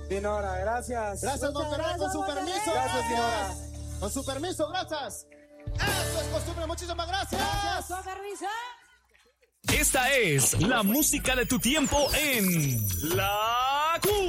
Dinora, gracias. Gracias, Monterrey, con su permiso. Gracias, Dinora. Con su permiso, gracias. Eso es costumbre, muchísimas gracias. Con permiso. Esta es la música de tu tiempo en La